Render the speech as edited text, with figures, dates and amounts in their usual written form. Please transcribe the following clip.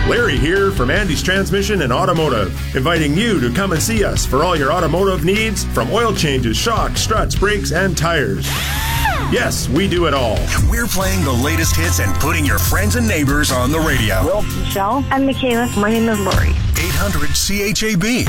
Larry here from Andy's Transmission and Automotive, inviting you to come and see us for all your automotive needs, from oil changes, shocks, struts, brakes, and tires. Yes, we do it all. We're playing the latest hits and putting your friends and neighbors on the radio. Will, Michelle. I'm Michaela. My name is Lori. 800 CHAB.